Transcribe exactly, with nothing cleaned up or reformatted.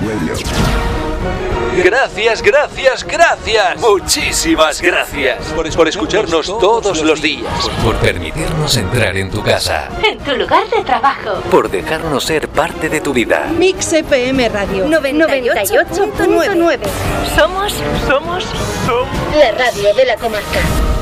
Radio. Gracias, gracias, gracias. Muchísimas gracias por, por escucharnos todos los días. Por permitirnos entrar en tu casa. En tu lugar de trabajo. Por dejarnos ser parte de tu vida. Mix F M Radio noventa y ocho punto nueve. Somos, somos, somos la radio de la comarca.